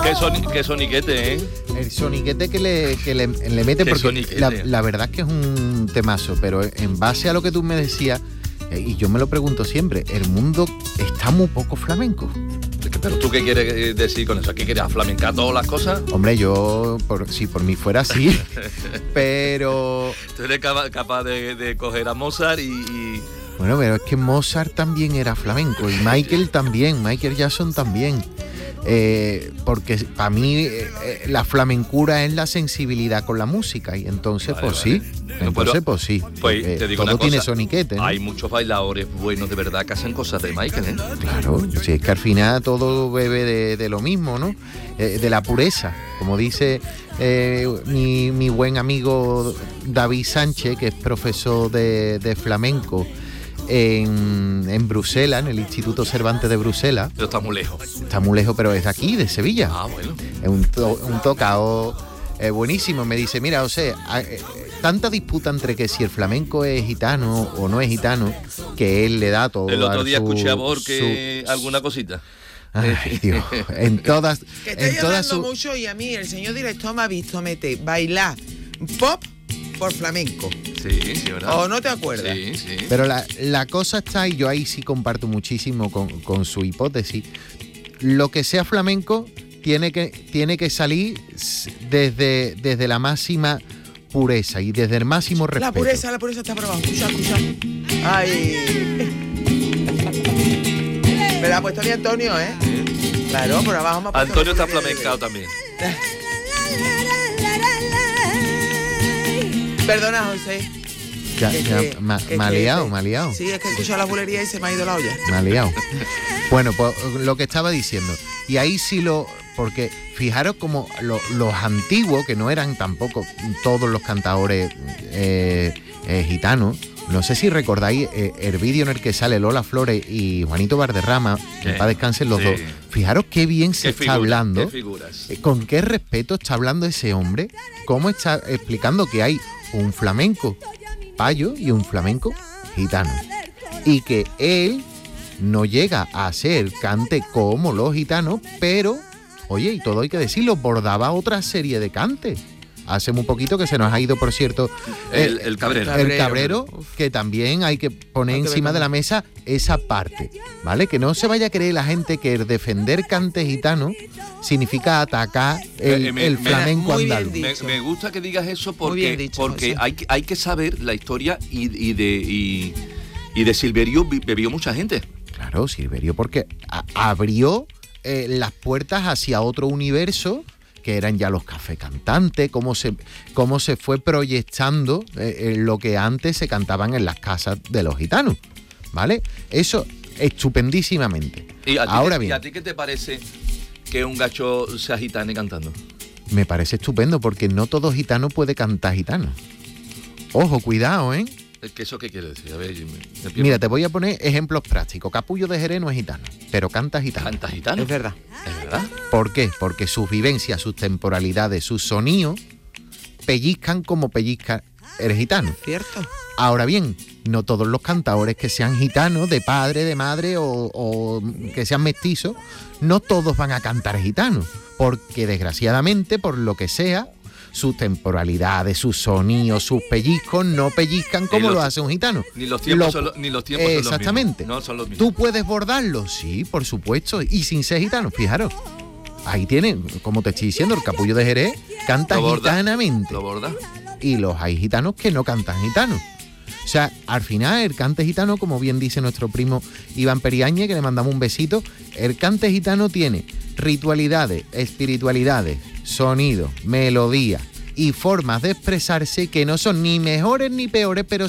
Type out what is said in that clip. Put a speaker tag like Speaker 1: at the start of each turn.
Speaker 1: Qué soniquete, ¿eh?
Speaker 2: El soniquete que le mete, porque la verdad es que es un temazo, pero en base a lo que tú me decías, y yo me lo pregunto siempre, el mundo está muy poco flamenco.
Speaker 1: Pero ¿tú qué quieres decir con eso? ¿Qué quieres aflamencar todas las cosas?
Speaker 2: Hombre, yo, si por mí fuera así, pero...
Speaker 1: Tú eres capaz de coger a Mozart y...
Speaker 2: Bueno, pero es que Mozart también era flamenco, y Michael también, Michael Jackson también. Porque para mí la flamencura es la sensibilidad con la música, y entonces vale, pues vale. Sí, entonces pues sí.
Speaker 1: Pues te digo
Speaker 2: todo
Speaker 1: una cosa,
Speaker 2: tiene soniquete, ¿no?
Speaker 1: Hay muchos bailadores buenos de verdad que hacen cosas de Michael, ¿eh?
Speaker 2: Claro, si es que al final todo bebe de lo mismo, ¿no? De la pureza, como dice mi buen amigo David Sánchez, que es profesor de flamenco en Bruselas, en el Instituto Cervantes de Bruselas.
Speaker 1: Pero está muy lejos.
Speaker 2: Está muy lejos, pero es de aquí, de Sevilla.
Speaker 1: Ah, bueno.
Speaker 2: Es un tocado buenísimo. Me dice, mira, o sea, tanta disputa entre que si el flamenco es gitano o no es gitano, que él le da todo.
Speaker 1: El otro día escuché a Borque alguna cosita.
Speaker 2: Ay, Dios. En todas.
Speaker 3: Que estoy hablando mucho, y a mí el señor director me ha visto meter bailar pop por flamenco.
Speaker 1: Sí, ¿verdad?
Speaker 3: ¿O no te acuerdas?
Speaker 1: Sí.
Speaker 2: Pero la cosa está, y yo ahí sí comparto muchísimo con su hipótesis. Lo que sea flamenco tiene que salir desde la máxima pureza y desde el máximo respeto.
Speaker 3: La pureza está por abajo. Escucha. Ay. Me la ha puesto mi Antonio, ¿eh? Claro, por abajo me ha puesto.
Speaker 1: Antonio está flamencado también.
Speaker 3: Perdona, José.
Speaker 2: Me ha liado.
Speaker 3: Sí, es que he escuchado la bulería y se me ha ido la olla.
Speaker 2: Me ha liado. Bueno, pues lo que estaba diciendo. Y ahí sí porque fijaros como los antiguos, que no eran tampoco todos los cantadores gitanos. No sé si recordáis el vídeo en el que sale Lola Flores y Juanito Valderrama, que en paz descansen los dos. Fijaros qué bien se está hablando. Con qué respeto está hablando ese hombre. Cómo está explicando que hay un flamenco payo y un flamenco gitano. Y que él no llega a ser cante como los gitanos, pero, oye, y todo hay que decirlo, bordaba otra serie de cantes. Hace muy poquito que se nos ha ido, por cierto,
Speaker 1: el Cabrero.
Speaker 2: El Cabrero, que también hay que poner encima de la mesa esa parte, ¿vale? Que no se vaya a creer la gente que el defender cante gitano significa atacar el flamenco andaluz.
Speaker 1: Me gusta que digas eso porque hay que saber la historia y de Silverio bebió mucha gente.
Speaker 2: Claro, Silverio, porque abrió las puertas hacia otro universo, que eran ya los café cantantes, cómo se fue proyectando lo que antes se cantaban en las casas de los gitanos, ¿vale? Eso estupendísimamente. Ahora bien,
Speaker 1: ¿y a ti qué te parece que un gacho sea gitano y cantando?
Speaker 2: Me parece estupendo, porque no todo gitano puede cantar gitano. Ojo, cuidado, ¿eh?
Speaker 1: ¿Eso qué quiere decir? A ver,
Speaker 2: mira, te voy a poner ejemplos prácticos. Capullo de Jerez no es gitano, pero canta gitano.
Speaker 1: ¿Canta gitano?
Speaker 3: Es verdad.
Speaker 1: ¿Es verdad?
Speaker 2: ¿Por qué? Porque sus vivencias, sus temporalidades, sus sonidos pellizcan como pellizca el gitano.
Speaker 3: Cierto.
Speaker 2: Ahora bien, no todos los cantadores que sean gitanos, de padre, de madre o que sean mestizos, no todos van a cantar gitanos, porque desgraciadamente, por lo que sea, sus temporalidades, sus sonidos, sus pellizcos no pellizcan como lo hace un gitano.
Speaker 1: Ni los tiempos son los mismos.
Speaker 2: Exactamente.
Speaker 1: No son los mismos.
Speaker 2: ¿Tú puedes bordarlo? Sí, por supuesto, y sin ser gitano, fijaros. Ahí tienen, como te estoy diciendo, el Capullo de Jerez canta gitanamente.
Speaker 1: Lo borda.
Speaker 2: Y hay gitanos que no cantan gitanos. O sea, al final el cante gitano, como bien dice nuestro primo Iván Periáñez, que le mandamos un besito, el cante gitano tiene ritualidades, espiritualidades, sonidos, melodías y formas de expresarse que no son ni mejores ni peores, pero